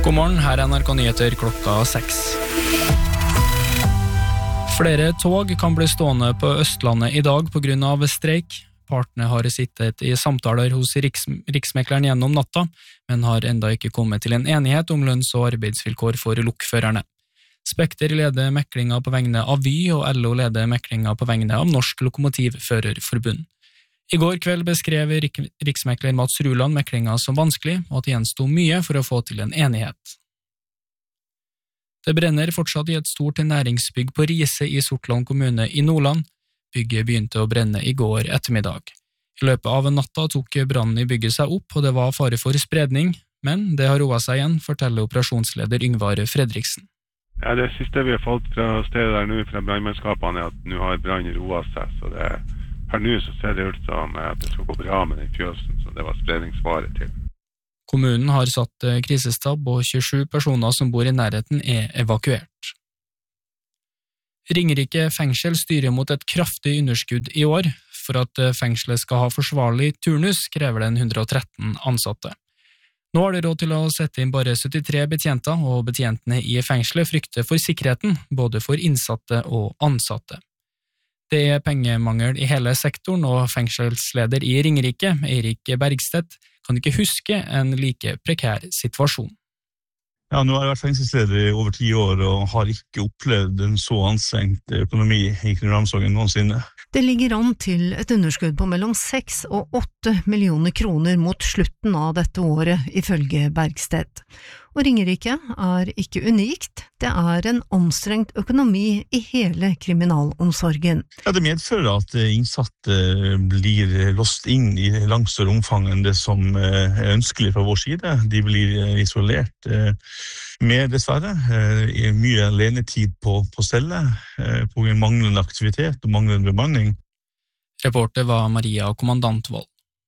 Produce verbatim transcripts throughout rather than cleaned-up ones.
God morgen, her er N R K Nyheter klokka seks. Flere tog kan bli stående på Østlandet i dag på grunn av streik. Partene har sittet i samtaler hos Riks Riksmekleren gjennom natta, men har enda ikke kommet til en enighet om lønns- og arbeidsvilkår for lokførerne. Spekter leder meklinga på vegne av Vy, og L O leder meklinga på vegne av Norsk Lokomotivførerforbund. I går kveld beskrev Rik Riksmekler Mats Ruland meklinga som vanskelig, og at det gjensto mye for å få til en enighet. Det brenner fortsatt i et stort næringsbygg på Riise i Sortland kommune i Nordland. Bygget begynte å brenne i går ettermiddag. I løpet av natta tok brannen i bygget seg opp, og det var fare for spredning, men det har roet seg igjen, forteller operasjonsleder Yngvar Fredriksen. Ja, det siste vi har fått fra stedet der nå, fra brannmannskapene, er at nå har brannen roet seg, så det er her nå så ser det ut som at det skal gå bra med den fjøsen, så det var spredningsfare til. Kommunen har satt krisestab, og tjuesju personer som bor i nærheten er evakuert. Ringerike fengsel styrer mot et kraftig underskudd i år. For at fengselet skal ha forsvarlig turnus, krever det hundre og tretten ansatte. Nå har det råd til å sette inn bare syttitre betjenter, og betjentene i fengselet frykter for sikkerheten, både for innsatte og ansatte. Det er pengemangel i hele sektoren, og fengselsleder i Ringerike, Eirik Bergstedt, kan ikke huske en like prekær situasjon. Ja, nå har jeg vært fengselsleder i over ti år, og har ikke opplevd en så anstrengt økonomi i kriminalomsorgen noensinne. Det ligger an til et underskudd på mellom seks og åtte millioner kroner mot slutten av dette året, ifølge Bergstedt. Og Ringerike er ikke unikt, det er en anstrengt økonomi i hele kriminalomsorgen. Ja, det medfører at innsatte blir låst inn i langt større omfang enn det som er ønskelig fra vår side. De blir isolert med, dessverre, mye alenetid på, på stellet, på manglende aktivitet og manglende bemanning. Reporter var Maria Kommandantvold.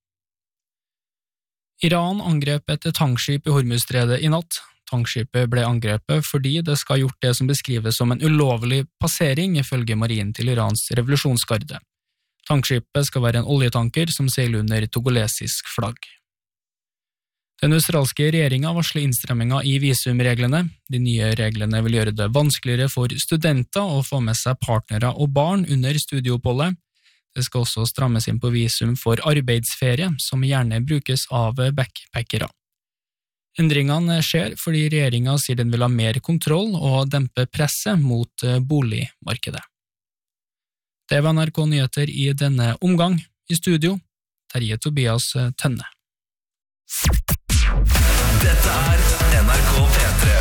Iran angrep et tankskip i Hormuzstredet i natt. Tankskipet ble angrepet fordi det skal ha gjort det som beskrives som en ulovlig passering ifølge marinen til Irans revolusjonsgarde. Tankskipet skal være en oljetanker som seiler under togolesisk flagg. Den australske regjeringen varsler innstramminger i visumreglene. De nye reglene vil gjøre det vanskeligere for studenter å få med seg partnere og barn under studieoppholdet. Det skal også strammes inn på visum for arbeidsferie, som gjerne brukes av backpackere. Endringene skjer fordi regjeringen sier den vil ha mer kontroll og dempe presset mot boligmarkedet. Det var N R K Nyheter i denne omgang. I studio, Terje Tobias Tønne. Dette er N R K P tre.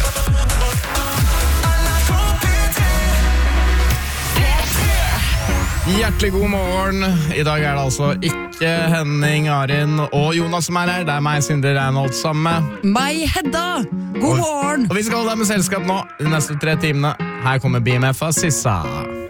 Hjertelig god morgen. I dag er det altså ikke Henning, Arin og Jonas som er her. Det er meg, Sindre Reinholdt, sammen med meg, Hedda. God morgen. Og, og vi skal holde deg med selskap nå de neste tre timene. Her kommer B M F av Sissa.